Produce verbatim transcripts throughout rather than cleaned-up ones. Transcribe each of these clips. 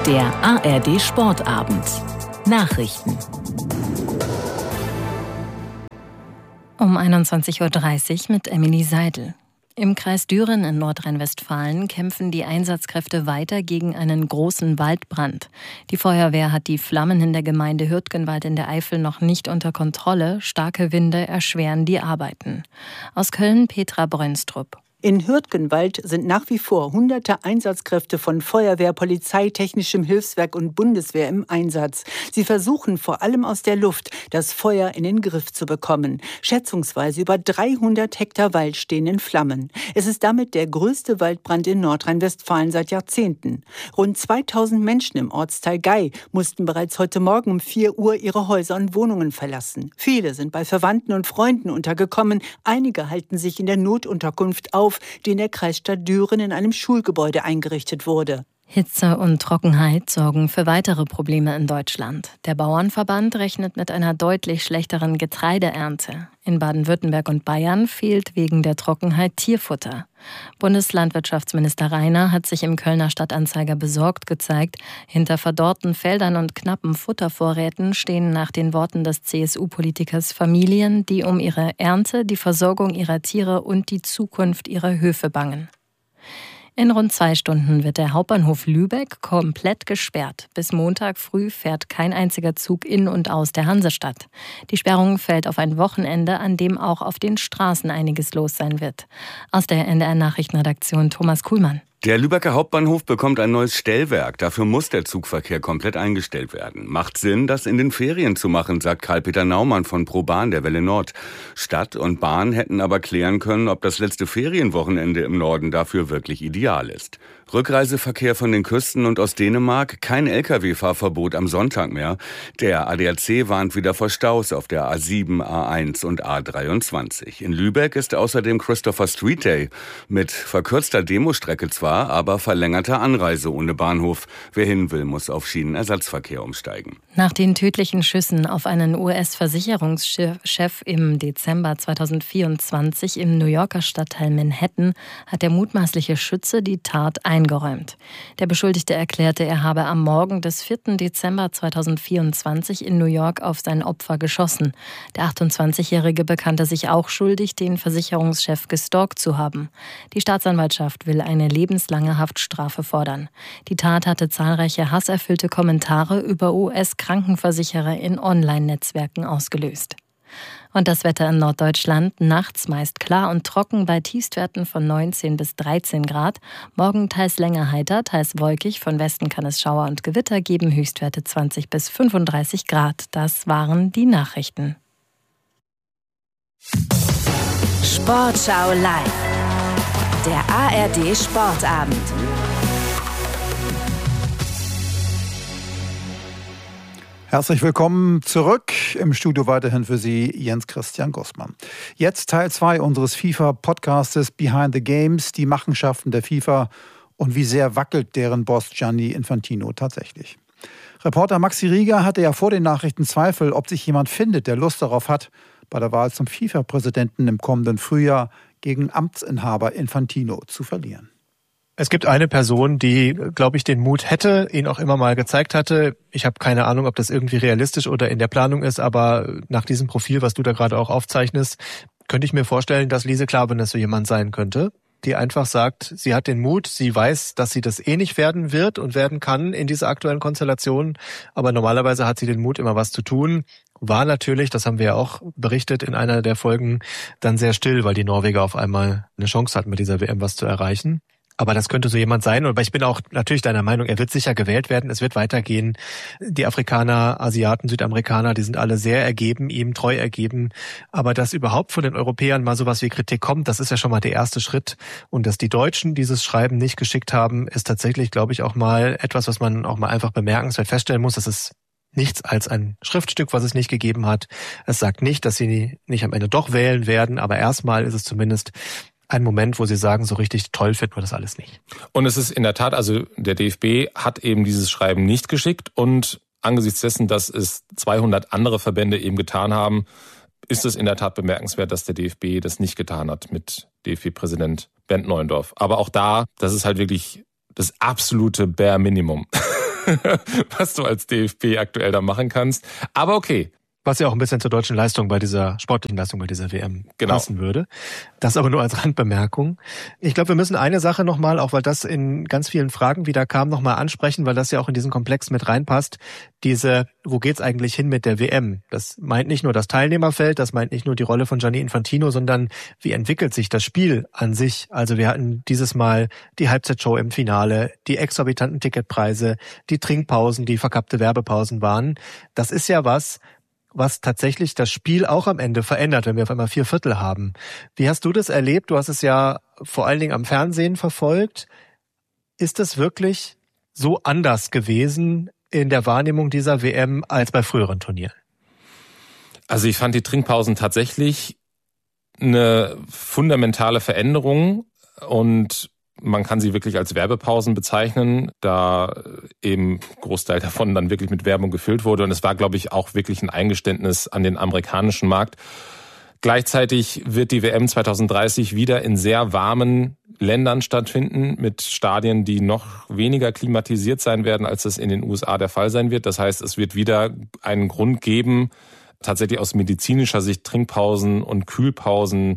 Der A R D Sportabend. Nachrichten. Um einundzwanzig Uhr dreißig mit Emily Seidel. Im Kreis Düren in Nordrhein-Westfalen kämpfen die Einsatzkräfte weiter gegen einen großen Waldbrand. Die Feuerwehr hat die Flammen in der Gemeinde Hürtgenwald in der Eifel noch nicht unter Kontrolle. Starke Winde erschweren die Arbeiten. Aus Köln Petra Brönstrup. In Hürtgenwald sind nach wie vor hunderte Einsatzkräfte von Feuerwehr, Polizei, Technischem Hilfswerk und Bundeswehr im Einsatz. Sie versuchen vor allem aus der Luft, das Feuer in den Griff zu bekommen. Schätzungsweise über dreihundert Hektar Wald stehen in Flammen. Es ist damit der größte Waldbrand in Nordrhein-Westfalen seit Jahrzehnten. Rund zweitausend Menschen im Ortsteil Gei mussten bereits heute Morgen um vier Uhr ihre Häuser und Wohnungen verlassen. Viele sind bei Verwandten und Freunden untergekommen. Einige halten sich in der Notunterkunft auf, die in der Kreisstadt Düren in einem Schulgebäude eingerichtet wurde. Hitze und Trockenheit sorgen für weitere Probleme in Deutschland. Der Bauernverband rechnet mit einer deutlich schlechteren Getreideernte. In Baden-Württemberg und Bayern fehlt wegen der Trockenheit Tierfutter. Bundeslandwirtschaftsminister Rainer hat sich im Kölner Stadtanzeiger besorgt gezeigt. Hinter verdorrten Feldern und knappen Futtervorräten stehen nach den Worten des C S U-Politikers Familien, die um ihre Ernte, die Versorgung ihrer Tiere und die Zukunft ihrer Höfe bangen. In rund zwei Stunden wird der Hauptbahnhof Lübeck komplett gesperrt. Bis Montag früh fährt kein einziger Zug in und aus der Hansestadt. Die Sperrung fällt auf ein Wochenende, an dem auch auf den Straßen einiges los sein wird. Aus der N D R-Nachrichtenredaktion Thomas Kuhlmann. Der Lübecker Hauptbahnhof bekommt ein neues Stellwerk. Dafür muss der Zugverkehr komplett eingestellt werden. Macht Sinn, das in den Ferien zu machen, sagt Karl-Peter Naumann von ProBahn der Welle Nord. Stadt und Bahn hätten aber klären können, ob das letzte Ferienwochenende im Norden dafür wirklich ideal ist. Rückreiseverkehr von den Küsten und aus Dänemark, kein L K W-Fahrverbot am Sonntag mehr. Der A D A C warnt wieder vor Staus auf der A sieben, A eins und A dreiundzwanzig. In Lübeck ist außerdem Christopher Street Day mit verkürzter Demostrecke zwar, aber verlängerter Anreise ohne Bahnhof. Wer hin will, muss auf Schienenersatzverkehr umsteigen. Nach den tödlichen Schüssen auf einen U S-Versicherungschef im Dezember zweitausendvierundzwanzig im New Yorker Stadtteil Manhattan hat der mutmaßliche Schütze die Tat eingeräumt. Der Beschuldigte erklärte, er habe am Morgen des vierten Dezember zweitausendvierundzwanzig in New York auf sein Opfer geschossen. Der achtundzwanzigjährige bekannte sich auch schuldig, den Versicherungschef gestalkt zu haben. Die Staatsanwaltschaft will eine lebenslange Haftstrafe fordern. Die Tat hatte zahlreiche hasserfüllte Kommentare über U S-Krankenversicherer in Online-Netzwerken ausgelöst. Und das Wetter in Norddeutschland, nachts meist klar und trocken bei Tiefstwerten von neunzehn bis dreizehn Grad. Morgen teils länger heiter, teils wolkig. Von Westen kann es Schauer und Gewitter geben, Höchstwerte zwanzig bis fünfunddreißig Grad. Das waren die Nachrichten. Sportschau live. Der A R D Sportabend. Herzlich willkommen zurück. Im Studio weiterhin für Sie Jens Christian Gussmann. Jetzt Teil zwei unseres FIFA-Podcastes Behind the Games, die Machenschaften der FIFA und wie sehr wackelt deren Boss Gianni Infantino tatsächlich. Reporter Maxi Rieger hatte ja vor den Nachrichten Zweifel, ob sich jemand findet, der Lust darauf hat, bei der Wahl zum FIFA-Präsidenten im kommenden Frühjahr gegen Amtsinhaber Infantino zu verlieren. Es gibt eine Person, die, glaube ich, den Mut hätte, ihn auch immer mal gezeigt hatte. Ich habe keine Ahnung, ob das irgendwie realistisch oder in der Planung ist, aber nach diesem Profil, was du da gerade auch aufzeichnest, könnte ich mir vorstellen, dass Lise Klaveness so jemand sein könnte, die einfach sagt, sie hat den Mut, sie weiß, dass sie das eh nicht werden wird und werden kann in dieser aktuellen Konstellation, aber normalerweise hat sie den Mut, immer was zu tun. War natürlich, das haben wir ja auch berichtet in einer der Folgen, dann sehr still, weil die Norweger auf einmal eine Chance hatten, mit dieser W M was zu erreichen. Aber das könnte so jemand sein. Aber ich bin auch natürlich deiner Meinung, er wird sicher gewählt werden. Es wird weitergehen. Die Afrikaner, Asiaten, Südamerikaner, die sind alle sehr ergeben, ihm treu ergeben. Aber dass überhaupt von den Europäern mal sowas wie Kritik kommt, das ist ja schon mal der erste Schritt. Und dass die Deutschen dieses Schreiben nicht geschickt haben, ist tatsächlich, glaube ich, auch mal etwas, was man auch mal einfach bemerkenswert feststellen muss. Das ist nichts als ein Schriftstück, was es nicht gegeben hat. Es sagt nicht, dass sie nicht am Ende doch wählen werden. Aber erstmal ist es zumindest ein Moment, wo sie sagen, so richtig toll finden wir das alles nicht. Und es ist in der Tat, also der D F B hat eben dieses Schreiben nicht geschickt und angesichts dessen, dass es zweihundert andere Verbände eben getan haben, ist es in der Tat bemerkenswert, dass der D F B das nicht getan hat mit D F B-Präsident Bernd Neuendorf. Aber auch da, das ist halt wirklich das absolute Bare Minimum. was du als D F B aktuell da machen kannst. Aber okay. Was ja auch ein bisschen zur deutschen Leistung bei dieser sportlichen Leistung bei dieser W M genau. passen würde. Das aber nur als Randbemerkung. Ich glaube, wir müssen eine Sache nochmal, auch weil das in ganz vielen Fragen wieder kam, nochmal ansprechen, weil das ja auch in diesen Komplex mit reinpasst. Diese, wo geht's eigentlich hin mit der W M? Das meint nicht nur das Teilnehmerfeld, das meint nicht nur die Rolle von Gianni Infantino, sondern wie entwickelt sich das Spiel an sich? Also wir hatten dieses Mal die Halbzeitshow im Finale, die exorbitanten Ticketpreise, die Trinkpausen, die verkappte Werbepausen waren. Das ist ja was, was tatsächlich das Spiel auch am Ende verändert, wenn wir auf einmal vier Viertel haben. Wie hast du das erlebt? Du hast es ja vor allen Dingen am Fernsehen verfolgt. Ist es wirklich so anders gewesen in der Wahrnehmung dieser W M als bei früheren Turnieren? Also ich fand die Trinkpausen tatsächlich eine fundamentale Veränderung und man kann sie wirklich als Werbepausen bezeichnen, da eben Großteil davon dann wirklich mit Werbung gefüllt wurde. Und es war, glaube ich, auch wirklich ein Eingeständnis an den amerikanischen Markt. Gleichzeitig wird die W M zwanzig dreißig wieder in sehr warmen Ländern stattfinden, mit Stadien, die noch weniger klimatisiert sein werden, als es in den U S A der Fall sein wird. Das heißt, es wird wieder einen Grund geben, tatsächlich aus medizinischer Sicht Trinkpausen und Kühlpausen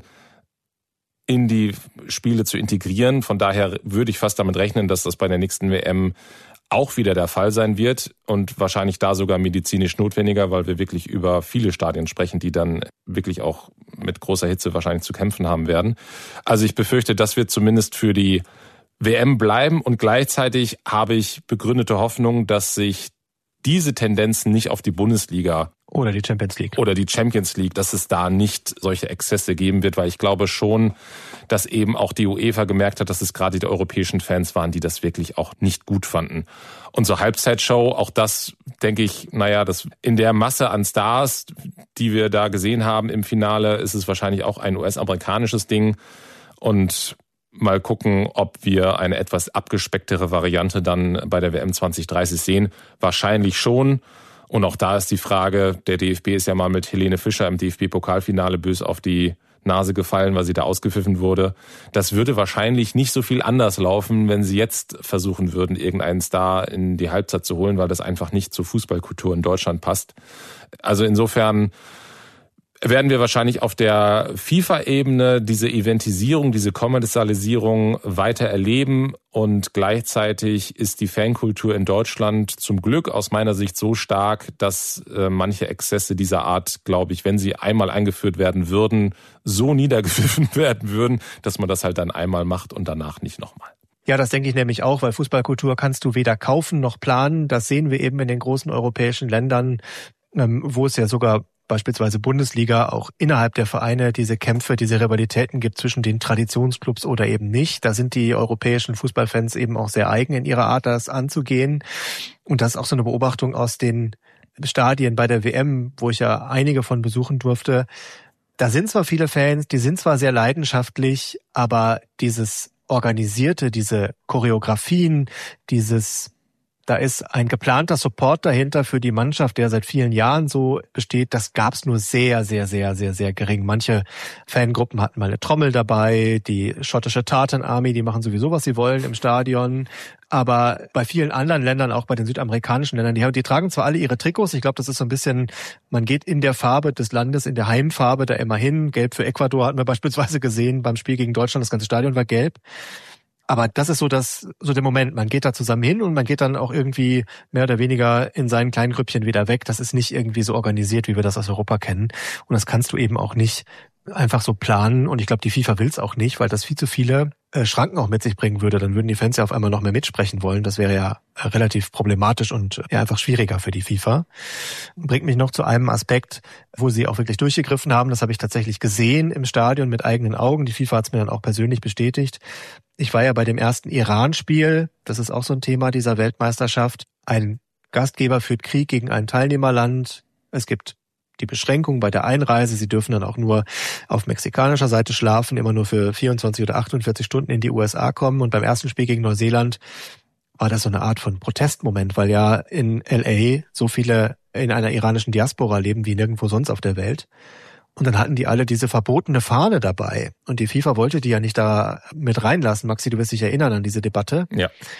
in die Spiele zu integrieren. Von daher würde ich fast damit rechnen, dass das bei der nächsten W M auch wieder der Fall sein wird und wahrscheinlich da sogar medizinisch notwendiger, weil wir wirklich über viele Stadien sprechen, die dann wirklich auch mit großer Hitze wahrscheinlich zu kämpfen haben werden. Also ich befürchte, das wird zumindest für die W M bleiben und gleichzeitig habe ich begründete Hoffnung, dass sich diese Tendenzen nicht auf die Bundesliga oder die Champions League oder die Champions League, dass es da nicht solche Exzesse geben wird, weil ich glaube schon, dass eben auch die UEFA gemerkt hat, dass es gerade die europäischen Fans waren, die das wirklich auch nicht gut fanden. Und so Halbzeitshow, auch das denke ich, naja, das in der Masse an Stars, die wir da gesehen haben im Finale, ist es wahrscheinlich auch ein U S-amerikanisches Ding und mal gucken, ob wir eine etwas abgespecktere Variante dann bei der W M zwanzig dreißig sehen. Wahrscheinlich schon. Und auch da ist die Frage, der D F B ist ja mal mit Helene Fischer im D F B-Pokalfinale bös auf die Nase gefallen, weil sie da ausgepfiffen wurde. Das würde wahrscheinlich nicht so viel anders laufen, wenn sie jetzt versuchen würden, irgendeinen Star in die Halbzeit zu holen, weil das einfach nicht zur Fußballkultur in Deutschland passt. Also insofern werden wir wahrscheinlich auf der FIFA-Ebene diese Eventisierung, diese Kommerzialisierung weiter erleben und gleichzeitig ist die Fankultur in Deutschland zum Glück aus meiner Sicht so stark, dass äh, manche Exzesse dieser Art, glaube ich, wenn sie einmal eingeführt werden würden, so niedergepfiffen werden würden, dass man das halt dann einmal macht und danach nicht nochmal. Ja, das denke ich nämlich auch, weil Fußballkultur kannst du weder kaufen noch planen. Das sehen wir eben in den großen europäischen Ländern, ähm, wo es ja sogar beispielsweise Bundesliga auch innerhalb der Vereine diese Kämpfe, diese Rivalitäten gibt zwischen den Traditionsclubs oder eben nicht. Da sind die europäischen Fußballfans eben auch sehr eigen in ihrer Art, das anzugehen. Und das ist auch so eine Beobachtung aus den Stadien bei der W M, wo ich ja einige von besuchen durfte. Da sind zwar viele Fans, die sind zwar sehr leidenschaftlich, aber dieses Organisierte, diese Choreografien, dieses Da ist ein geplanter Support dahinter für die Mannschaft, der seit vielen Jahren so besteht. Das gab es nur sehr, sehr, sehr, sehr, sehr gering. Manche Fangruppen hatten mal eine Trommel dabei. Die schottische Tartan Army, die machen sowieso, was sie wollen im Stadion. Aber bei vielen anderen Ländern, auch bei den südamerikanischen Ländern, die, die tragen zwar alle ihre Trikots. Ich glaube, das ist so ein bisschen, man geht in der Farbe des Landes, in der Heimfarbe da immer hin. Gelb für Ecuador hatten wir beispielsweise gesehen beim Spiel gegen Deutschland. Das ganze Stadion war gelb. Aber das ist so das, so der Moment. Man geht da zusammen hin und man geht dann auch irgendwie mehr oder weniger in seinen kleinen Grüppchen wieder weg. Das ist nicht irgendwie so organisiert, wie wir das aus Europa kennen. Und das kannst du eben auch nicht einfach so planen. Und ich glaube, die FIFA will es auch nicht, weil das viel zu viele äh, Schranken auch mit sich bringen würde. Dann würden die Fans ja auf einmal noch mehr mitsprechen wollen. Das wäre ja äh, relativ problematisch und ja einfach schwieriger für die FIFA. Bringt mich noch zu einem Aspekt, wo sie auch wirklich durchgegriffen haben. Das habe ich tatsächlich gesehen im Stadion mit eigenen Augen. Die FIFA hat es mir dann auch persönlich bestätigt. Ich war ja bei dem ersten Iran-Spiel. Das ist auch so ein Thema dieser Weltmeisterschaft. Ein Gastgeber führt Krieg gegen ein Teilnehmerland. Es gibt die Beschränkung bei der Einreise. Sie dürfen dann auch nur auf mexikanischer Seite schlafen, immer nur für vierundzwanzig oder achtundvierzig Stunden in die U S A kommen. Und beim ersten Spiel gegen Neuseeland war das so eine Art von Protestmoment, weil ja in L A so viele in einer iranischen Diaspora leben wie nirgendwo sonst auf der Welt. Und dann hatten die alle diese verbotene Fahne dabei. Und die FIFA wollte die ja nicht da mit reinlassen. Maxi, du wirst dich erinnern an diese Debatte. Ja.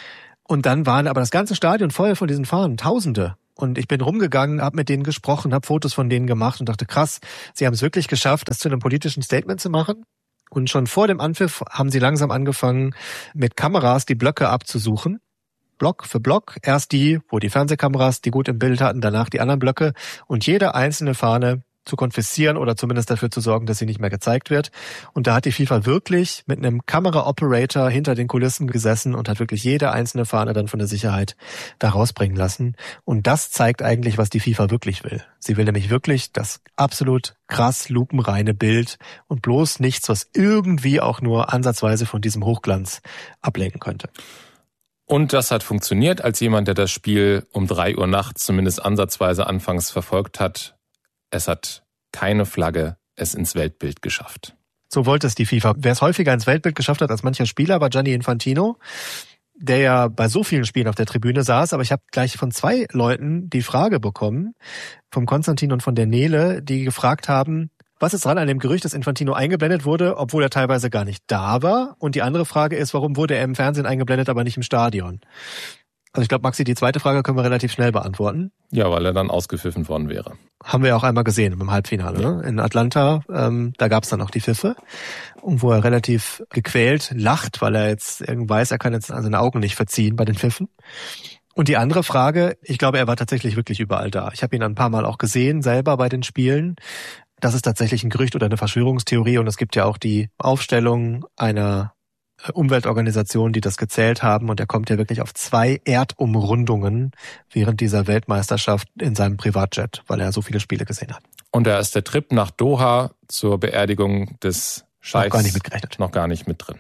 Und dann waren aber das ganze Stadion voll von diesen Fahnen, Tausende. Und ich bin rumgegangen, habe mit denen gesprochen, habe Fotos von denen gemacht und dachte, krass, sie haben es wirklich geschafft, das zu einem politischen Statement zu machen. Und schon vor dem Anpfiff haben sie langsam angefangen, mit Kameras die Blöcke abzusuchen. Block für Block. Erst die, wo die Fernsehkameras die gut im Bild hatten, danach die anderen Blöcke. Und jede einzelne Fahne zu konfiszieren oder zumindest dafür zu sorgen, dass sie nicht mehr gezeigt wird. Und da hat die FIFA wirklich mit einem Kamera-Operator hinter den Kulissen gesessen und hat wirklich jede einzelne Fahne dann von der Sicherheit da rausbringen lassen. Und das zeigt eigentlich, was die FIFA wirklich will. Sie will nämlich wirklich das absolut krass lupenreine Bild und bloß nichts, was irgendwie auch nur ansatzweise von diesem Hochglanz ablenken könnte. Und das hat funktioniert. Als jemand, der das Spiel um drei Uhr nachts zumindest ansatzweise anfangs verfolgt hat, es hat keine Flagge es ins Weltbild geschafft. So wollte es die FIFA. Wer es häufiger ins Weltbild geschafft hat als mancher Spieler, war Gianni Infantino, der ja bei so vielen Spielen auf der Tribüne saß. Aber ich habe gleich von zwei Leuten die Frage bekommen, vom Konstantin und von der Nele, die gefragt haben, was ist dran an dem Gerücht, dass Infantino eingeblendet wurde, obwohl er teilweise gar nicht da war? Und die andere Frage ist, warum wurde er im Fernsehen eingeblendet, aber nicht im Stadion? Also ich glaube, Maxi, die zweite Frage können wir relativ schnell beantworten. Ja, weil er dann ausgepfiffen worden wäre. Haben wir ja auch einmal gesehen im Halbfinale, ja. Ne? In Atlanta. Ähm, da gab es dann auch die Pfiffe, und wo er relativ gequält lacht, weil er jetzt irgendwie weiß, er kann jetzt seine Augen nicht verziehen bei den Pfiffen. Und die andere Frage, ich glaube, er war tatsächlich wirklich überall da. Ich habe ihn ein paar Mal auch gesehen, selber bei den Spielen. Das ist tatsächlich ein Gerücht oder eine Verschwörungstheorie, und es gibt ja auch die Aufstellung einer Umweltorganisationen, die das gezählt haben, und er kommt ja wirklich auf zwei Erdumrundungen während dieser Weltmeisterschaft in seinem Privatjet, weil er so viele Spiele gesehen hat. Und da ist der Trip nach Doha zur Beerdigung des Scheichs noch gar nicht mitgerechnet. Noch gar nicht mit drin.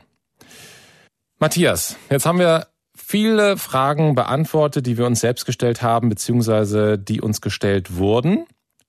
Matthias, jetzt haben wir viele Fragen beantwortet, die wir uns selbst gestellt haben, beziehungsweise die uns gestellt wurden.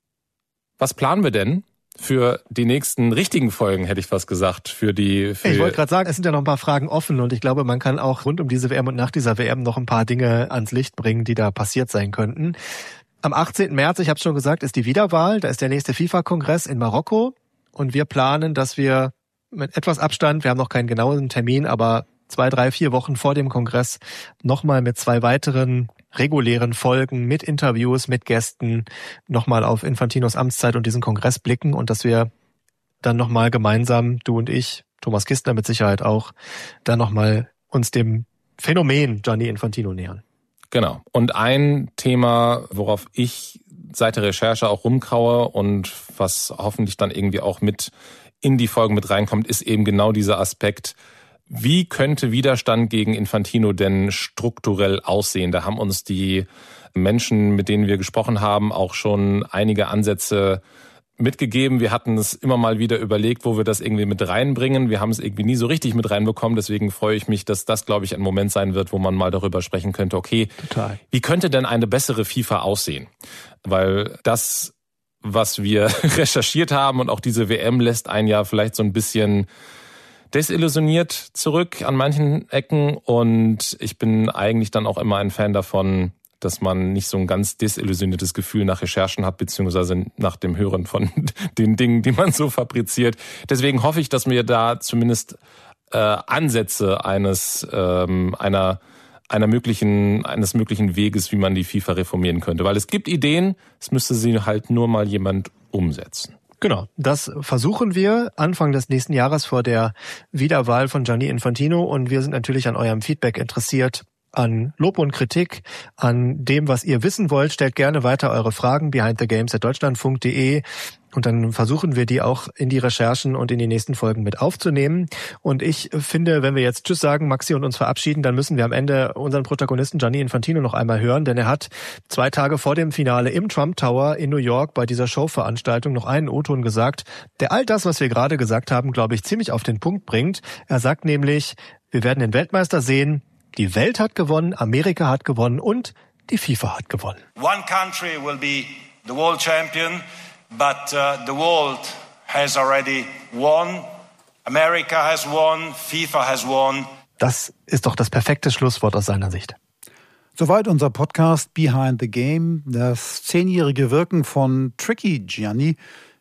Was planen wir denn für die nächsten richtigen Folgen, hätte ich fast gesagt, für die... Für ich wollte gerade sagen, es sind ja noch ein paar Fragen offen, und ich glaube, man kann auch rund um diese W M und nach dieser W M noch ein paar Dinge ans Licht bringen, die da passiert sein könnten. Am achtzehnten März, ich habe schon gesagt, ist die Wiederwahl. Da ist der nächste FIFA-Kongress in Marokko, und wir planen, dass wir mit etwas Abstand, wir haben noch keinen genauen Termin, aber zwei, drei, vier Wochen vor dem Kongress nochmal mit zwei weiteren regulären Folgen mit Interviews, mit Gästen nochmal auf Infantinos Amtszeit und diesen Kongress blicken, und dass wir dann nochmal gemeinsam, du und ich, Thomas Kistner mit Sicherheit auch, dann nochmal uns dem Phänomen Gianni Infantino nähern. Genau. Und ein Thema, worauf ich seit der Recherche auch rumkraue und was hoffentlich dann irgendwie auch mit in die Folgen mit reinkommt, ist eben genau dieser Aspekt: Wie könnte Widerstand gegen Infantino denn strukturell aussehen? Da haben uns die Menschen, mit denen wir gesprochen haben, auch schon einige Ansätze mitgegeben. Wir hatten es immer mal wieder überlegt, wo wir das irgendwie mit reinbringen. Wir haben es irgendwie nie so richtig mit reinbekommen. Deswegen freue ich mich, dass das, glaube ich, ein Moment sein wird, wo man mal darüber sprechen könnte, okay, Total. Wie könnte denn eine bessere FIFA aussehen? Weil das, was wir recherchiert haben, und auch diese W M lässt einen ja vielleicht so ein bisschen desillusioniert zurück an manchen Ecken, und ich bin eigentlich dann auch immer ein Fan davon, dass man nicht so ein ganz desillusioniertes Gefühl nach Recherchen hat, beziehungsweise nach dem Hören von den Dingen, die man so fabriziert. Deswegen hoffe ich, dass wir da zumindest äh, Ansätze eines ähm, einer einer möglichen eines möglichen Weges, wie man die FIFA reformieren könnte, weil es gibt Ideen, es müsste sie halt nur mal jemand umsetzen. Genau, das versuchen wir Anfang des nächsten Jahres vor der Wiederwahl von Gianni Infantino, und wir sind natürlich an eurem Feedback interessiert, an Lob und Kritik, an dem, was ihr wissen wollt. Stellt gerne weiter eure Fragen behind the games at deutschlandfunk punkt de, und dann versuchen wir die auch in die Recherchen und in die nächsten Folgen mit aufzunehmen. Und ich finde, wenn wir jetzt Tschüss sagen, Maxi, und uns verabschieden, dann müssen wir am Ende unseren Protagonisten Gianni Infantino noch einmal hören, denn er hat zwei Tage vor dem Finale im Trump Tower in New York bei dieser Showveranstaltung noch einen O-Ton gesagt, der all das, was wir gerade gesagt haben, glaube ich, ziemlich auf den Punkt bringt. Er sagt nämlich, wir werden den Weltmeister sehen, die Welt hat gewonnen, Amerika hat gewonnen und die FIFA hat gewonnen. One country will be the world champion, but uh, the world has already won. America has won, FIFA has won. Das ist doch das perfekte Schlusswort aus seiner Sicht. Soweit unser Podcast Behind the Game, das zehnjährige Wirken von Tricky Gianni.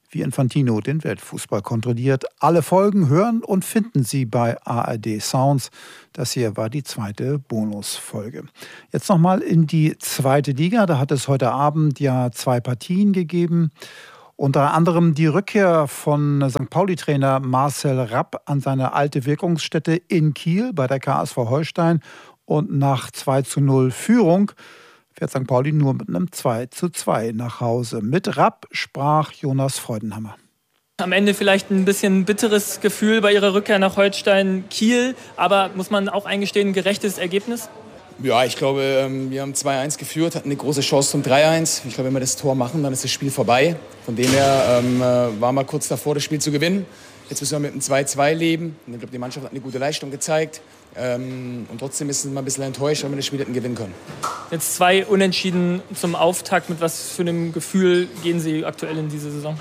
wie Infantino den Weltfußball kontrolliert. Alle Folgen hören und finden Sie bei A R D Sounds. Das hier war die zweite Bonusfolge. Jetzt nochmal in die zweite Liga. Da hat es heute Abend ja zwei Partien gegeben. Unter anderem die Rückkehr von Sankt Pauli-Trainer Marcel Rapp an seine alte Wirkungsstätte in Kiel bei der K S V Holstein. Und nach zwei zu null Führung fährt Sankt Pauli nur mit einem zwei zu zwei nach Hause. Mit Rapp sprach Jonas Freudenhammer. Am Ende vielleicht ein bisschen bitteres Gefühl bei ihrer Rückkehr nach Holstein Kiel, aber muss man auch eingestehen, ein gerechtes Ergebnis? Ja, ich glaube, wir haben zwei eins geführt, hatten eine große Chance zum drei eins. Ich glaube, wenn wir das Tor machen, dann ist das Spiel vorbei. Von dem her ähm, waren wir kurz davor, das Spiel zu gewinnen. Jetzt müssen wir mit einem zwei zwei leben. Ich glaube, die Mannschaft hat eine gute Leistung gezeigt. Ähm, und trotzdem ist es mal ein bisschen enttäuscht, weil wir das Spiel hätten gewinnen können. Jetzt zwei Unentschieden zum Auftakt. Mit was für einem Gefühl gehen Sie aktuell in diese Saison?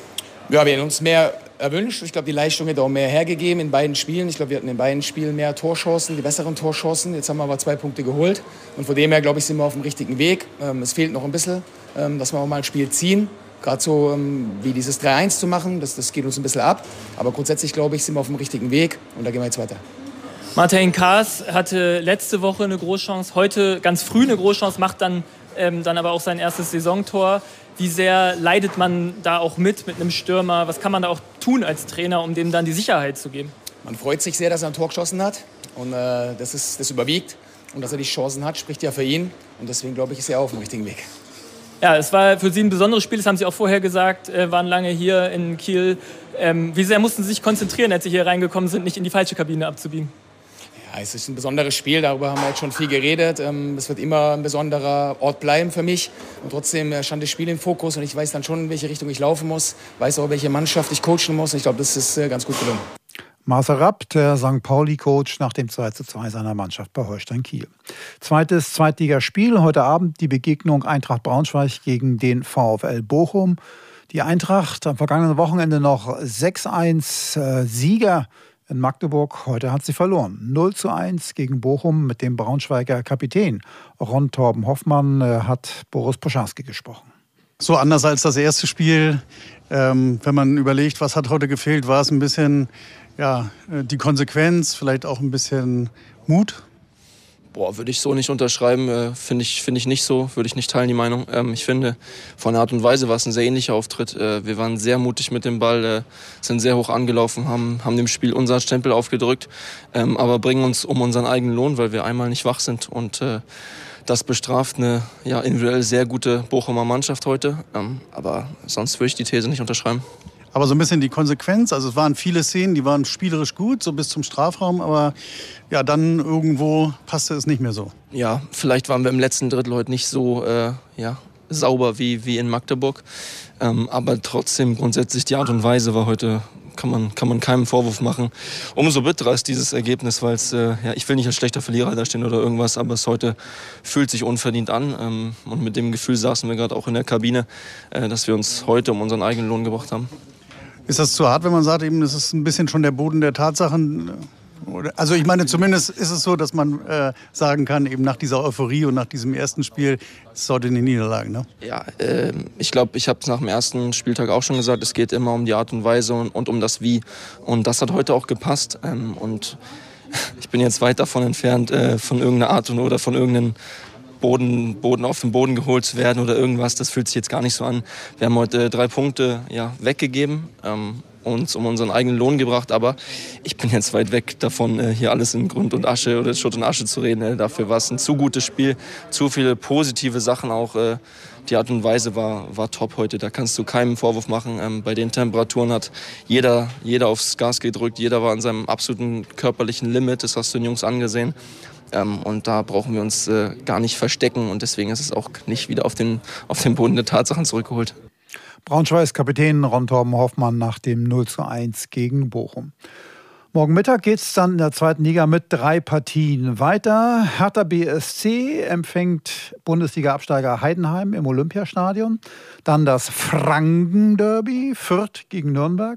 Ja, wir hätten uns mehr erwünscht. Ich glaube, die Leistung hätte auch mehr hergegeben in beiden Spielen. Ich glaube, wir hatten in beiden Spielen mehr Torchancen, die besseren Torchancen. Jetzt haben wir aber zwei Punkte geholt. Und von dem her, glaube ich, sind wir auf dem richtigen Weg. Ähm, es fehlt noch ein bisschen, ähm, dass wir auch mal ein Spiel ziehen. Gerade so ähm, wie dieses drei eins zu machen, das, das geht uns ein bisschen ab. Aber grundsätzlich, glaube ich, sind wir auf dem richtigen Weg. Und da gehen wir jetzt weiter. Martin Kaas hatte letzte Woche eine Großchance, heute ganz früh eine Großchance, macht dann, ähm, dann aber auch sein erstes Saisontor. Wie sehr leidet man da auch mit, mit einem Stürmer? Was kann man da auch tun als Trainer, um dem dann die Sicherheit zu geben? Man freut sich sehr, dass er ein Tor geschossen hat. Und äh, das, ist, das überwiegt. Und dass er die Chancen hat, spricht ja für ihn. Und deswegen, glaube ich, ist er auf dem richtigen Weg. Ja, es war für Sie ein besonderes Spiel, das haben Sie auch vorher gesagt, äh, waren lange hier in Kiel. Ähm, wie sehr mussten Sie sich konzentrieren, als Sie hier reingekommen sind, nicht in die falsche Kabine abzubiegen? Ja, es ist ein besonderes Spiel, darüber haben wir jetzt schon viel geredet. Es wird immer ein besonderer Ort bleiben für mich. Und trotzdem stand das Spiel im Fokus und ich weiß dann schon, in welche Richtung ich laufen muss. Weiß auch, welche Mannschaft ich coachen muss. Und ich glaube, das ist ganz gut gelungen. Marcel Rapp, der Sankt Pauli-Coach, nach dem zwei zu zwei seiner Mannschaft bei Holstein Kiel. Zweites Zweitligaspiel, heute Abend die Begegnung Eintracht Braunschweig gegen den VfL Bochum. Die Eintracht am vergangenen Wochenende noch sechs eins äh, Sieger in Magdeburg. Heute hat sie verloren. null zu eins gegen Bochum mit dem Braunschweiger Kapitän. Ron Torben Hoffmann äh, hat Boris Poscharski gesprochen. So anders als das erste Spiel. Ähm, wenn man überlegt, was hat heute gefehlt, war es ein bisschen ja, die Konsequenz, vielleicht auch ein bisschen Mut. Boah, würde ich so nicht unterschreiben, äh, finde ich, find ich nicht so, würde ich nicht teilen, die Meinung. Ähm, ich finde, von der Art und Weise war es ein sehr ähnlicher Auftritt. Äh, wir waren sehr mutig mit dem Ball, äh, sind sehr hoch angelaufen, haben, haben dem Spiel unseren Stempel aufgedrückt, ähm, aber bringen uns um unseren eigenen Lohn, weil wir einmal nicht wach sind. Und äh, das bestraft eine ja, individuell sehr gute Bochumer Mannschaft heute. Ähm, aber sonst würde ich die These nicht unterschreiben. Aber so ein bisschen die Konsequenz, also es waren viele Szenen, die waren spielerisch gut, so bis zum Strafraum, aber ja, dann irgendwo passte es nicht mehr so. Ja, vielleicht waren wir im letzten Drittel heute nicht so äh, ja, sauber wie, wie in Magdeburg, ähm, aber trotzdem grundsätzlich die Art und Weise war heute, kann man, kann man keinem Vorwurf machen. Umso bitterer ist dieses Ergebnis, weil es, äh, ja, ich will nicht als schlechter Verlierer dastehen oder irgendwas, aber es heute fühlt sich unverdient an ähm, und mit dem Gefühl saßen wir gerade auch in der Kabine, äh, dass wir uns heute um unseren eigenen Lohn gebracht haben. Ist das zu hart, wenn man sagt, eben, das ist ein bisschen schon der Boden der Tatsachen? Also ich meine, zumindest ist es so, dass man äh, sagen kann, eben nach dieser Euphorie und nach diesem ersten Spiel, es ist heute eine Niederlage, ne? Ja, äh, ich glaube, ich habe es nach dem ersten Spieltag auch schon gesagt, es geht immer um die Art und Weise und, und um das Wie. Und das hat heute auch gepasst. Ähm, und ich bin jetzt weit davon entfernt, äh, von irgendeiner Art oder von irgendeinem Boden, Boden auf den Boden geholt zu werden oder irgendwas. Das fühlt sich jetzt gar nicht so an. Wir haben heute drei Punkte ja, weggegeben, ähm, uns um unseren eigenen Lohn gebracht. Aber ich bin jetzt weit weg davon, äh, hier alles in Grund und Asche oder Schutt und Asche zu reden. Äh, dafür war es ein zu gutes Spiel, zu viele positive Sachen auch. Äh, die Art und Weise war, war top heute. Da kannst du keinen Vorwurf machen. Ähm, bei den Temperaturen hat jeder, jeder aufs Gas gedrückt. Jeder war an seinem absoluten körperlichen Limit. Das hast du den Jungs angesehen. Ähm, und da brauchen wir uns äh, gar nicht verstecken. Und deswegen ist es auch nicht wieder auf den, auf den Boden der Tatsachen zurückgeholt. Braunschweigs Kapitän Ron Torben Hoffmann nach dem null zu eins gegen Bochum. Morgen Mittag geht es dann in der zweiten Liga mit drei Partien weiter. Hertha B S C empfängt Bundesliga-Absteiger Heidenheim im Olympiastadion. Dann das Franken-Derby, Fürth gegen Nürnberg.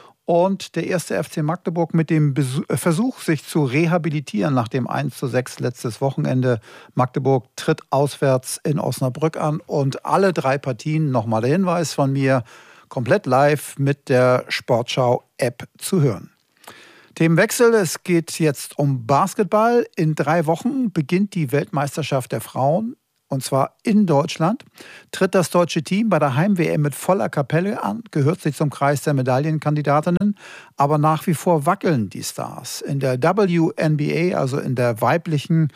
Und der erste F C Magdeburg mit dem Versuch, sich zu rehabilitieren nach dem eins zu sechs letztes Wochenende. Magdeburg tritt auswärts in Osnabrück an. Und alle drei Partien, nochmal der Hinweis von mir, komplett live mit der Sportschau-App zu hören. Themenwechsel, es geht jetzt um Basketball. In drei Wochen beginnt die Weltmeisterschaft der Frauen, und zwar in Deutschland. Tritt das deutsche Team bei der Heim-W M mit voller Kapelle an, gehört sich zum Kreis der Medaillenkandidatinnen, aber nach wie vor wackeln die Stars. In der W N B A, also in der weiblichen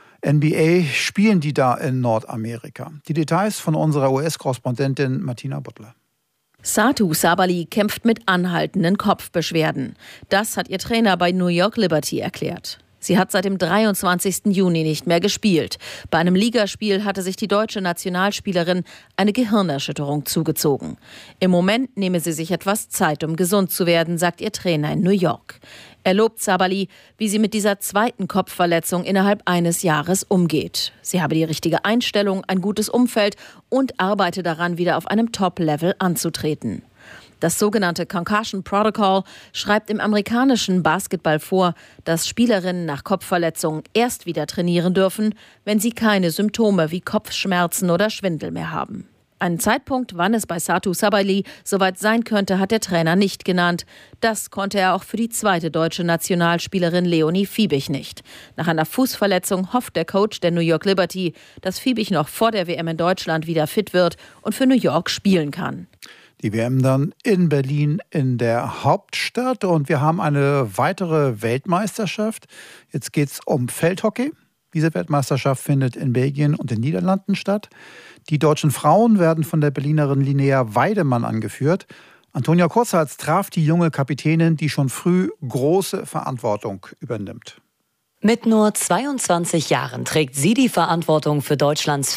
N B A, spielen die da in Nordamerika. Die Details von unserer U S-Korrespondentin Martina Butler. Satou Sabally kämpft mit anhaltenden Kopfbeschwerden. Das hat ihr Trainer bei New York Liberty erklärt. Sie hat seit dem dreiundzwanzigsten Juni nicht mehr gespielt. Bei einem Ligaspiel hatte sich die deutsche Nationalspielerin eine Gehirnerschütterung zugezogen. Im Moment nehme sie sich etwas Zeit, um gesund zu werden, sagt ihr Trainer in New York. Er lobt Sabally, wie sie mit dieser zweiten Kopfverletzung innerhalb eines Jahres umgeht. Sie habe die richtige Einstellung, ein gutes Umfeld und arbeite daran, wieder auf einem Top-Level anzutreten. Das sogenannte Concussion Protocol schreibt im amerikanischen Basketball vor, dass Spielerinnen nach Kopfverletzungen erst wieder trainieren dürfen, wenn sie keine Symptome wie Kopfschmerzen oder Schwindel mehr haben. Einen Zeitpunkt, wann es bei Satou Sabally soweit sein könnte, hat der Trainer nicht genannt. Das konnte er auch für die zweite deutsche Nationalspielerin Leonie Fiebig nicht. Nach einer Fußverletzung hofft der Coach der New York Liberty, dass Fiebig noch vor der W M in Deutschland wieder fit wird und für New York spielen kann. Die W M dann in Berlin in der Hauptstadt und wir haben eine weitere Weltmeisterschaft. Jetzt geht es um Feldhockey. Diese Weltmeisterschaft findet in Belgien und den Niederlanden statt. Die deutschen Frauen werden von der Berlinerin Linnea Weidemann angeführt. Antonia Kurzhals traf die junge Kapitänin, die schon früh große Verantwortung übernimmt. Mit nur zweiundzwanzig Jahren trägt sie die Verantwortung für Deutschlands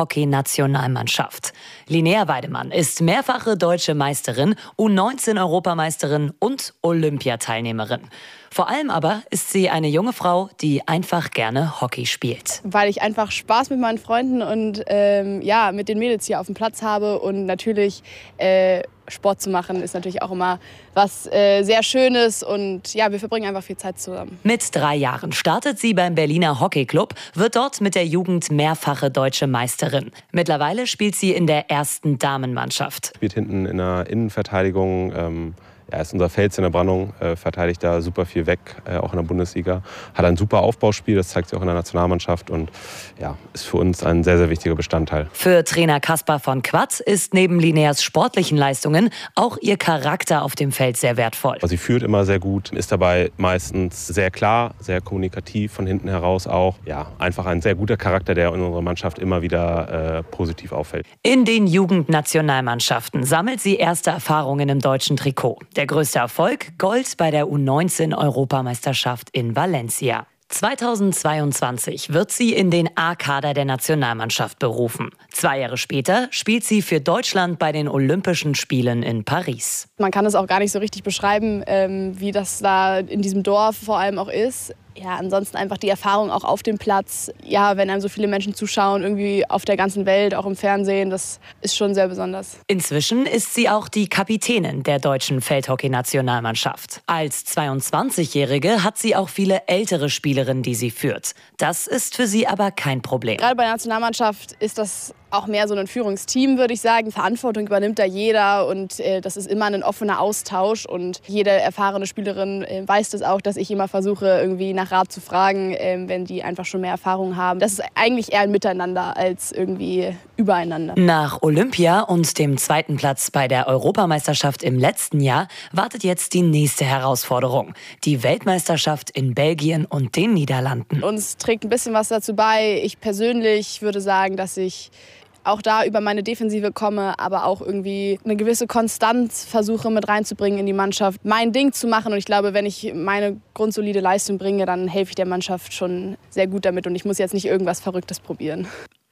Feldhockey-Nationalmannschaft. Linnea Weidemann ist mehrfache deutsche Meisterin, U neunzehn-Europameisterin und Olympiateilnehmerin. Vor allem aber ist sie eine junge Frau, die einfach gerne Hockey spielt. Weil ich einfach Spaß mit meinen Freunden und ähm, ja, mit den Mädels hier auf dem Platz habe und natürlich äh, Sport zu machen ist natürlich auch immer was äh, sehr Schönes und ja, wir verbringen einfach viel Zeit zusammen. Mit drei Jahren startet sie beim Berliner Hockeyclub, wird dort mit der Jugend mehrfache deutsche Meisterin. Mittlerweile spielt sie in der ersten Damenmannschaft. Spielt hinten in der Innenverteidigung. Ähm Er ist unser Fels in der Brandung, äh, verteidigt da super viel weg, äh, auch in der Bundesliga. Hat ein super Aufbauspiel, das zeigt sich auch in der Nationalmannschaft und ja, ist für uns ein sehr, sehr wichtiger Bestandteil. Für Trainer Kaspar von Quatt ist neben Linneas sportlichen Leistungen auch ihr Charakter auf dem Feld sehr wertvoll. Sie führt immer sehr gut, ist dabei meistens sehr klar, sehr kommunikativ von hinten heraus auch. Ja, einfach ein sehr guter Charakter, der in unserer Mannschaft immer wieder äh, positiv auffällt. In den Jugendnationalmannschaften sammelt sie erste Erfahrungen im deutschen Trikot. Der größte Erfolg, Gold bei der U neunzehn-Europameisterschaft in Valencia. zweitausendzweiundzwanzig wird sie in den A-Kader der Nationalmannschaft berufen. Zwei Jahre später spielt sie für Deutschland bei den Olympischen Spielen in Paris. Man kann es auch gar nicht so richtig beschreiben, ähm, wie das da in diesem Dorf vor allem auch ist. Ja, ansonsten einfach die Erfahrung auch auf dem Platz. Ja, wenn einem so viele Menschen zuschauen, irgendwie auf der ganzen Welt, auch im Fernsehen, das ist schon sehr besonders. Inzwischen ist sie auch die Kapitänin der deutschen Feldhockey-Nationalmannschaft. Als zweiundzwanzigjährige hat sie auch viele ältere Spielerinnen, die sie führt. Das ist für sie aber kein Problem. Gerade bei der Nationalmannschaft ist das auch mehr so ein Führungsteam, würde ich sagen. Verantwortung übernimmt da jeder und äh, das ist immer ein offener Austausch und jede erfahrene Spielerin äh, weiß das auch, dass ich immer versuche, irgendwie nach Rat zu fragen, äh, wenn die einfach schon mehr Erfahrung haben. Das ist eigentlich eher ein Miteinander als irgendwie übereinander. Nach Olympia und dem zweiten Platz bei der Europameisterschaft im letzten Jahr wartet jetzt die nächste Herausforderung. Die Weltmeisterschaft in Belgien und den Niederlanden. Uns trägt ein bisschen was dazu bei. Ich persönlich würde sagen, dass ich auch da über meine Defensive komme, aber auch irgendwie eine gewisse Konstanz versuche mit reinzubringen in die Mannschaft, mein Ding zu machen. Und ich glaube, wenn ich meine grundsolide Leistung bringe, dann helfe ich der Mannschaft schon sehr gut damit und ich muss jetzt nicht irgendwas Verrücktes probieren.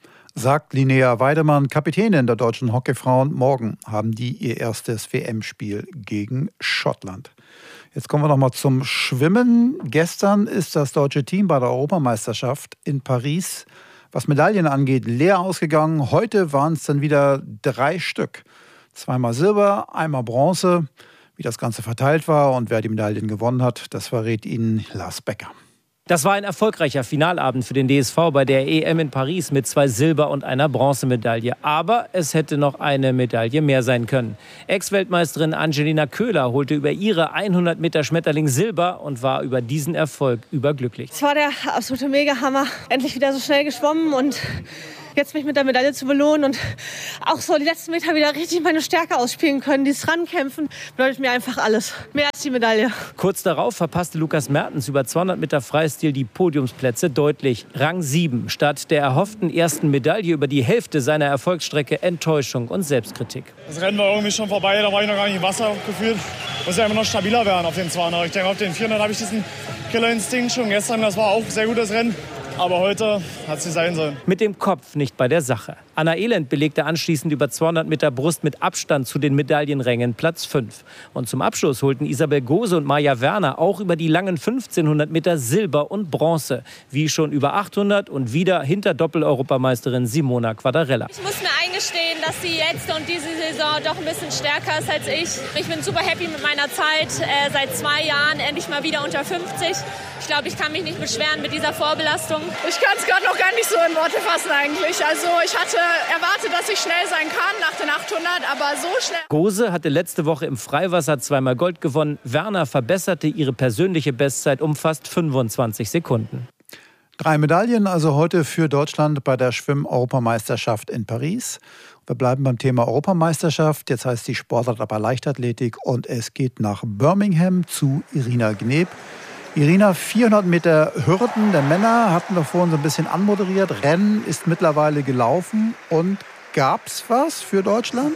Sagt Linnea Weidemann, Kapitänin der deutschen Hockeyfrauen. Morgen haben die ihr erstes W M-Spiel gegen Schottland. Jetzt kommen wir noch mal zum Schwimmen. Gestern ist das deutsche Team bei der Europameisterschaft in Paris, was Medaillen angeht, leer ausgegangen. Heute waren es dann wieder drei Stück. Zweimal Silber, einmal Bronze. Wie das Ganze verteilt war und wer die Medaillen gewonnen hat, das verrät Ihnen Lars Becker. Das war ein erfolgreicher Finalabend für den D S V bei der E M in Paris mit zwei Silber- und einer Bronzemedaille. Aber es hätte noch eine Medaille mehr sein können. Ex-Weltmeisterin Angelina Köhler holte über ihre hundert Meter Schmetterling Silber und war über diesen Erfolg überglücklich. Es war der absolute Mega-Hammer. Endlich wieder so schnell geschwommen und jetzt mich mit der Medaille zu belohnen und auch so die letzten Meter wieder richtig meine Stärke ausspielen können. Dieses Rankämpfen bedeutet mir einfach alles. Mehr als die Medaille. Kurz darauf verpasste Lukas Mertens über zweihundert Meter Freistil die Podiumsplätze deutlich. Rang sieben. Statt der erhofften ersten Medaille über die Hälfte seiner Erfolgsstrecke Enttäuschung und Selbstkritik. Das Rennen war irgendwie schon vorbei, da war ich noch gar nicht im Wasser gefühlt. Muss ja immer noch stabiler werden auf den zweihundert. Ich denke, auf den vierhundert habe ich diesen Killerinstinkt schon gestern. Das war auch ein sehr gutes Rennen. Aber heute hat es nicht sein sollen. Mit dem Kopf nicht bei der Sache. Anna Elend belegte anschließend über zweihundert Meter Brust mit Abstand zu den Medaillenrängen Platz fünf. Und zum Abschluss holten Isabel Gose und Maja Werner auch über die langen fünfzehnhundert Meter Silber und Bronze. Wie schon über achthundert und wieder hinter Doppel-Europameisterin Simona Quadarella. Ich muss mir eingestehen, dass sie jetzt und diese Saison doch ein bisschen stärker ist als ich. Ich bin super happy mit meiner Zeit. Äh, seit zwei Jahren endlich mal wieder unter fünfzig. Ich glaube, ich kann mich nicht beschweren mit dieser Vorbelastung. Ich kann es gerade noch gar nicht so in Worte fassen eigentlich. Also ich hatte erwartet, dass ich schnell sein kann nach den achthundert, aber so schnell. Gose hatte letzte Woche im Freiwasser zweimal Gold gewonnen. Werner verbesserte ihre persönliche Bestzeit um fast fünfundzwanzig Sekunden. Drei Medaillen also heute für Deutschland bei der Schwimm-Europameisterschaft in Paris. Wir bleiben beim Thema Europameisterschaft. Jetzt heißt die Sportart aber Leichtathletik und es geht nach Birmingham zu Irina Gneb. Irina, vierhundert Meter Hürden der Männer hatten wir vorhin so ein bisschen anmoderiert. Rennen ist mittlerweile gelaufen und gab's was für Deutschland?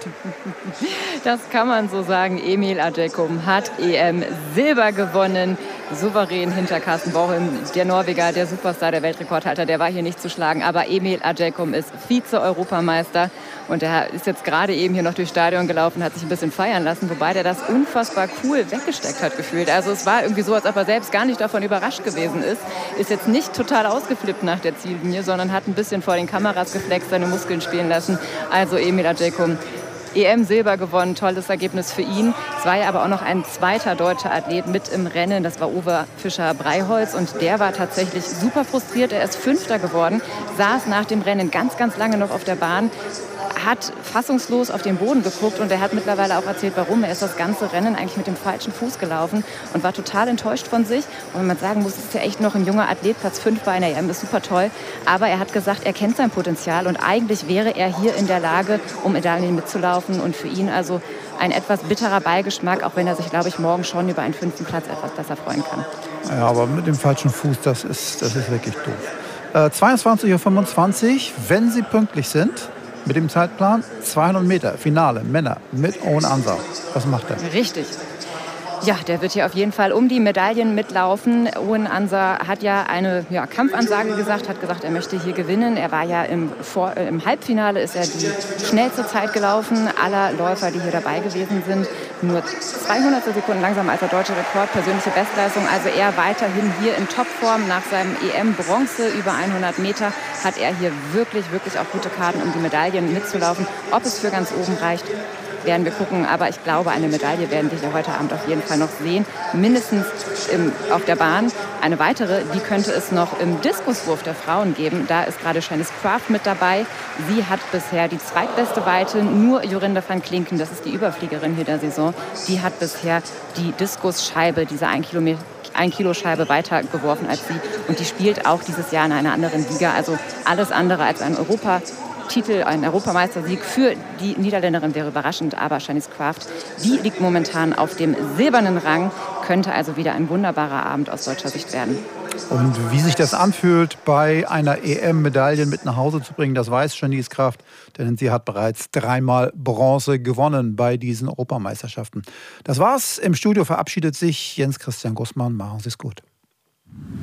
Das kann man so sagen. Emil Adjekum hat E M Silber gewonnen. Souverän hinter Carsten Borchem, der Norweger, der Superstar, der Weltrekordhalter, der war hier nicht zu schlagen. Aber Emil Adjekum ist Vize-Europameister und er ist jetzt gerade eben hier noch durchs Stadion gelaufen, hat sich ein bisschen feiern lassen, wobei der das unfassbar cool weggesteckt hat gefühlt. Also es war irgendwie so, als ob er selbst gar nicht davon überrascht gewesen ist. Ist jetzt nicht total ausgeflippt nach der Ziellinie, sondern hat ein bisschen vor den Kameras geflext, seine Muskeln spielen lassen. Also Emil Adjekum, E M Silber gewonnen, tolles Ergebnis für ihn. Es war ja aber auch noch ein zweiter deutscher Athlet mit im Rennen, das war Uwe Fischer-Breiholz und der war tatsächlich super frustriert. Er ist Fünfter geworden, saß nach dem Rennen ganz, ganz lange noch auf der Bahn, hat fassungslos auf den Boden geguckt und er hat mittlerweile auch erzählt, warum. Er ist das ganze Rennen eigentlich mit dem falschen Fuß gelaufen und war total enttäuscht von sich. Und wenn man sagen muss, ist ja echt noch ein junger Athlet, Platz fünf bei einer E M, ist super toll. Aber er hat gesagt, er kennt sein Potenzial und eigentlich wäre er hier in der Lage, um Medaillen mitzulaufen. Und für ihn also ein etwas bitterer Beigeschmack, auch wenn er sich, glaube ich, morgen schon über einen fünften Platz etwas besser freuen kann. Ja, aber mit dem falschen Fuß, das ist, das ist wirklich doof. Äh, zweiundzwanzig Uhr fünfundzwanzig, wenn Sie pünktlich sind, mit dem Zeitplan, zweihundert Meter, Finale, Männer mit Owen Ansah. Was macht er? Richtig. Ja, der wird hier auf jeden Fall um die Medaillen mitlaufen. Owen Ansah hat ja eine ja, Kampfansage gesagt, hat gesagt, er möchte hier gewinnen. Er war ja im, Vor äh, im Halbfinale, ist er die schnellste Zeit gelaufen aller Läufer, die hier dabei gewesen sind. Nur zweihundert Sekunden langsamer als der deutsche Rekord, persönliche Bestleistung. Also er weiterhin hier in Topform. Nach seinem E M-Bronze über hundert Meter hat er hier wirklich, wirklich auch gute Karten, um die Medaillen mitzulaufen. Ob es für ganz oben reicht, werden wir gucken. Aber ich glaube, eine Medaille werden wir hier heute Abend auf jeden Fall noch sehen. Mindestens im, auf der Bahn. Eine weitere, die könnte es noch im Diskuswurf der Frauen geben. Da ist gerade Shanice Craft mit dabei. Sie hat bisher die zweitbeste Weite. Nur Jorinda van Klinken, das ist die Überfliegerin hier der Saison, die hat bisher die Diskusscheibe, diese ein Kilometer ein Kilo Scheibe weiter geworfen als sie. Und die spielt auch dieses Jahr in einer anderen Liga. Also alles andere als ein Europatitel, ein Europameistersieg für die Niederländerin wäre überraschend. Aber Shanice Craft, die liegt momentan auf dem silbernen Rang. Könnte also wieder ein wunderbarer Abend aus deutscher Sicht werden. Und wie sich das anfühlt, bei einer E M-Medaille mit nach Hause zu bringen, das weiß Shanice Craft, denn sie hat bereits dreimal Bronze gewonnen bei diesen Europameisterschaften. Das war's. Im Studio verabschiedet sich Jens Christian Gussmann. Machen Sie es gut.